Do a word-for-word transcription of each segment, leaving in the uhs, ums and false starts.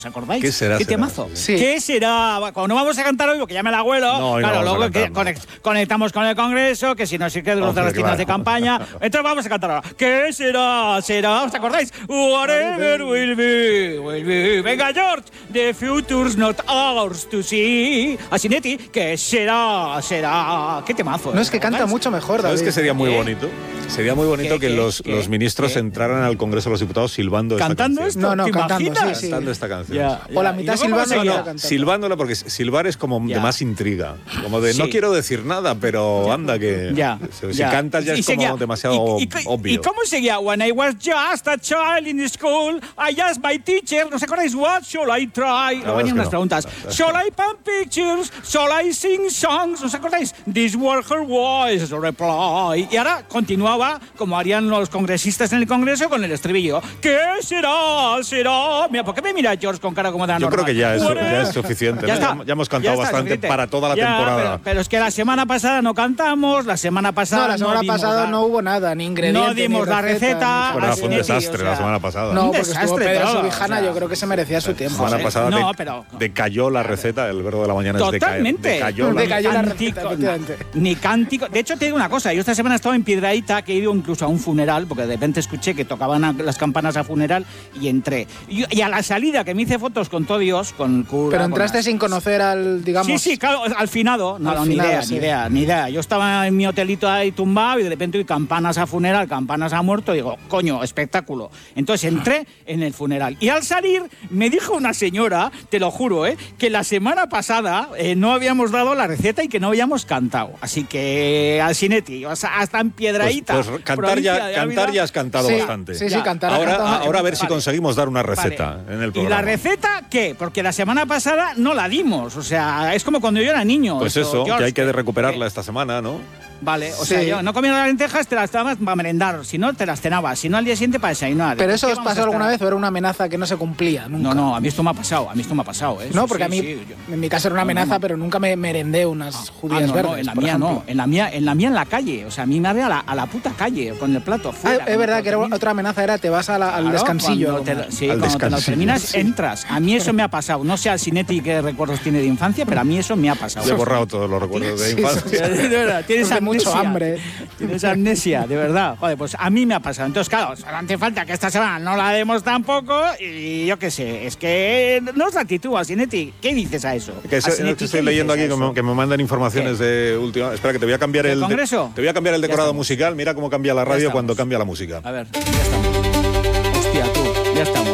¿Os acordáis? ¿Qué será? ¿Qué será? temazo? Sí. ¿Qué será? Como no vamos a cantar hoy, porque ya me la abuelo, no, claro, no luego cantar, que no. conect, conectamos con el Congreso, que si no sé qué, de los de las tiendas de campaña. Entonces vamos a cantar ahora. ¿Qué será? ¿Será? ¿Os acordáis? Whatever will be, will be. Venga, George, the future's not ours to see. Asinetti, ¿qué será? ¿Será? ¿Qué temazo? No, es que canta mucho mejor, David. ¿Sabes que sería muy bonito? Sería muy bonito ¿Qué, que qué, los, qué, los ministros qué? entraran al Congreso de los Diputados silbando ¿Cantando esta esto? No, no, ¿Te cantando, imaginas? sí, sí. Cantando esta canción. Ya, O la ya. mitad ¿Y luego cómo silbando y seguía? la cantando. Silbándola, porque silbar es como Ya. de más intriga. Como de, Sí. no quiero decir nada, pero anda que... Ya, Si, si ya. cantas ya Y es como seguía- demasiado y, y, obvio. ¿Y cómo seguía? When I was just a child in school, I asked my teacher, ¿no os acordáis? What shall I try? Luego venían unas no. preguntas. Shall I paint pictures? Shall I sing songs? ¿No os acordáis? This were her voice, reply. Y ahora continuaba, como harían los congresistas en el Congreso, con el estribillo. ¿Qué será? ¿Será? Mira, ¿por qué me mira George con cara como de Yo anormal? creo que ya es, Whatever. ya es suficiente. Ya ¿no? está. Ya, ya hemos cantado Ya está, bastante suficiente. para toda la Ya, temporada. Pero, pero es que la semana pasada no cantamos, la semana pasada No, la semana dimos pasada la- no hubo nada, ni ingredientes, No dimos ni la receta. ni- Bueno, así fue un de- desastre o sea, la semana pasada. No, un porque estuvo desastre Pedro todo, Subijana, o sea. yo creo que se merecía su tiempo. La semana ¿eh? pasada No, de- pero- decayó la receta, el verbo de la mañana es decaer. Totalmente. Decayó la Decayó la Cántico, receta, efectivamente. Ni cántico. De hecho, te digo una cosa. Yo esta semana he estado en Piedrahíta, que he ido incluso a un funeral, porque de repente escuché que tocaban a- las campanas a funeral y entré. Y, y a la salida, que me hice fotos con todo Dios, con el cura. Pero con entraste las- sin conocer al, digamos... Sí, sí, claro, al finado. No, Al no, ni finado, idea, sí. ni idea, ni idea. Yo estaba en mi hotelito ahí tumbado y de repente oí campanas a funeral, campanas a muerto. Digo, coño, espectáculo. Entonces entré en el funeral. Y al salir me dijo una señora, te lo juro, ¿eh? que la semana pasada eh, no habíamos dado la receta y que no habíamos cantado. Así que, Asinetti, o sea, hasta en Piedrahíta. Pues, pues cantar, provincia ya, de cantar Ávila. ya has cantado Sí, bastante. sí, sí, Ya. cantar. Ahora, cantado- ahora a ver si Vale. conseguimos dar una receta Vale. en el ¿Y programa. la receta qué? Porque la semana pasada no la dimos. O sea, es como cuando yo era niño. Pues eso, George, que hay que recuperarla esta semana, ¿no? Vale, o Sí. sea, yo no comía las lentejas, te las dabas para merendar, si no te las cenabas, si no al día siguiente para desayunar. ¿Pero ¿Por eso qué os vamos a pasó alguna estar- vez o era una amenaza que no se cumplía? Nunca. No, no, a mí esto me ha pasado, a mí esto me ha pasado, ¿eh? No, Sí, porque sí, a mí, sí, yo- en mi casa era una amenaza, no, no. pero nunca me merendé unas Ah, judías no, verdes, no, en la por mía ejemplo. no, en la mía, en la mía en la calle, o sea, a mí me había a la, a la puta calle, con el plato Ah, fuera. es verdad que era otra amenaza, era te vas a la- al Claro, descansillo. cuando te, como- sí, Al cuando te lo descansillo, terminas, sí. entras. A mí eso me ha pasado. No sé al Sinetti qué recuerdos tiene de infancia, pero a mí eso me ha pasado. Yo he borrado todos los recuerdos de Sí, infancia. De verdad, tienes Hace mucho amnesia. hambre. Tienes amnesia, de verdad. Joder, pues a mí me ha pasado. Entonces, claro, solo hace falta que esta semana no la demos tampoco y yo qué sé, es que no es la actitud, Asinetti. ¿Qué dices a eso? Que, eso- Asinetti, que estoy ¿qué leyendo dices aquí a como eso? que me mandan informaciones de última. Espera, que te voy a cambiar ¿Del el. de- Congreso? te voy a cambiar el Ya decorado estamos. musical. Mira cómo cambia la radio estamos. cuando cambia la música. A ver, ya estamos. Hostia, tú, ya estamos.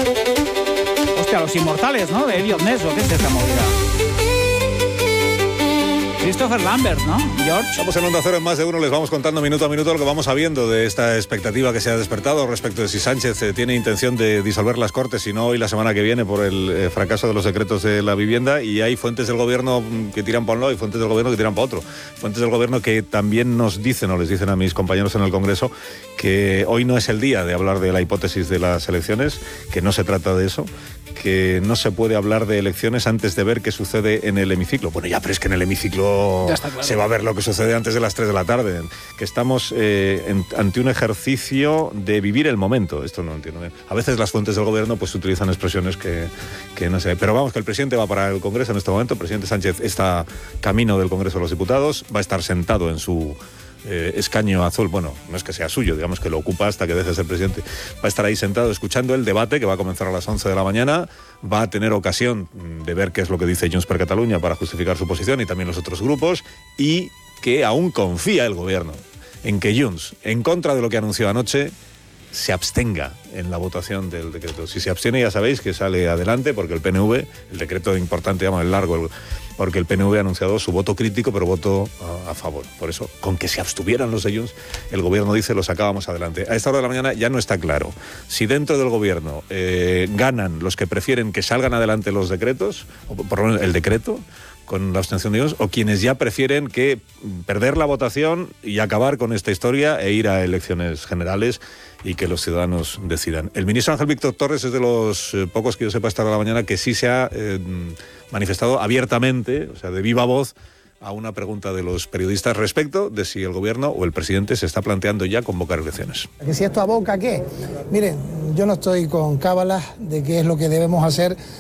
Hostia, los inmortales, ¿no? De Elliot Ness, ¿o qué es esta movida? Christopher Lambert, ¿no? George. Estamos en Onda Cero en Más de Uno, les vamos contando minuto a minuto lo que vamos sabiendo de esta expectativa que se ha despertado respecto de si Sánchez eh, tiene intención de disolver las Cortes, si no hoy la semana que viene por el eh, fracaso de los decretos de la vivienda, y hay fuentes del gobierno mm, que tiran para un lado y fuentes del gobierno que tiran para otro. Fuentes del gobierno que también nos dicen, o les dicen a mis compañeros en el Congreso, que hoy no es el día de hablar de la hipótesis de las elecciones, que no se trata de eso, que no se puede hablar de elecciones antes de ver qué sucede en el hemiciclo. Bueno, ya, pero es que en el hemiciclo Ya está claro. se va a ver lo que sucede antes de las tres de la tarde. Que estamos eh, en- ante un ejercicio de vivir el momento. Esto no entiendo bien. A veces las fuentes del gobierno pues utilizan expresiones que, que no sé. Pero vamos, que el presidente va para el Congreso en este momento. El presidente Sánchez está camino del Congreso de los Diputados. Va a estar sentado en su eh, escaño azul. Bueno, no es que sea suyo, digamos que lo ocupa hasta que deje de ser presidente. Va a estar ahí sentado escuchando el debate que va a comenzar a las once de la mañana. Va a tener ocasión de ver qué es lo que dice Junts per Catalunya para justificar su posición y también los otros grupos, y que aún confía el gobierno en que Junts, en contra de lo que anunció anoche, se abstenga en la votación del decreto. Si se abstiene, ya sabéis que sale adelante, porque el P N V, el decreto importante, llama el largo, el, porque el P N V ha anunciado su voto crítico, pero voto a, a favor. Por eso, con que se abstuvieran los de Junts, el gobierno dice, lo sacábamos adelante. A esta hora de la mañana ya no está claro si dentro del gobierno eh, ganan los que prefieren que salgan adelante los decretos, o por lo menos el decreto, con la abstención de Junts, o quienes ya prefieren que perder la votación y acabar con esta historia e ir a elecciones generales y que los ciudadanos decidan. El ministro Ángel Víctor Torres es de los eh, pocos que yo sepa esta hora de la mañana que sí se ha eh, manifestado abiertamente, o sea, de viva voz, a una pregunta de los periodistas respecto de si el gobierno o el presidente se está planteando ya convocar elecciones. Que si esto aboca, ¿qué? Miren, yo no estoy con cábalas de qué es lo que debemos hacer